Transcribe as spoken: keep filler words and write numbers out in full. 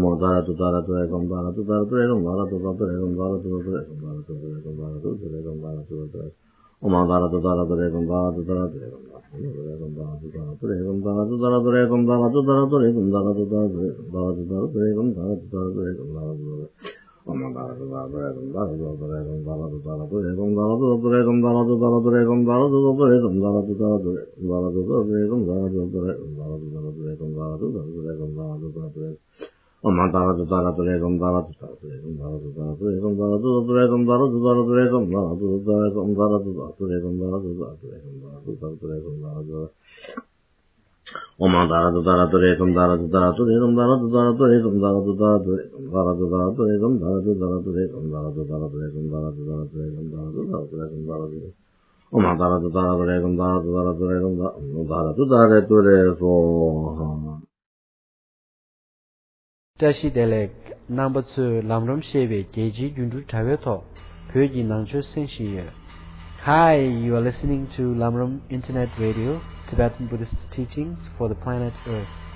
Dara to Dara to Ekam Dara to Dara to Ekam Dara to Dara to Ekam Dara to Ekam Dara to Ekam Dara to Ekam Dara to Ekam Om Dara to Dara to Ekam Dara to Dara to Ekam Dara to Ekam Dara to Ekam Dara to Dara to Ekam Dara to Dara to Ekam Dara to Dara to Dara to Ekam Dara to Dara to Ekam Dara to Om Dara to Dara to Ekam Dara to Ekam Dara to Dara to Ekam Dara to Ekam Dara to Dara to Ekam Dara to Ekam Dara to Dara to Dara to Ekam Dara to Ekam Dara to Ekam Dara to Ekam Dara to Dara to Om Dara to Dara to Ekam Dara to Dara to Ekam Dara to Dara to Ekam Dara to Ekam Dara to Dara to Ekam Dara to Ekam Dara to Dara to Ekam Dara to Dara to Ekam Dara to Dara to Ekam Dara to Om Dara to Dara to Ekam Dara to Dara to Ekam Dara to Dara to Ekam Dara to Dara to Ekam Dara to Dara to Ekam Dara to Dara to Ekam Dara to Dara to Ekam Dara to Dara to Ekam Dara to Dara to Ekam Dara to Om Dara to Dara to Ekam Dara to Dara to Ekam Dara to Dara to Ekam Tashi Delek number two Lamram Shebe Geji Gundu Taveto Pyoji Nangcho Senshi. Hi, you are listening to Lamram Internet Radio, Tibetan Buddhist teachings for the planet Earth.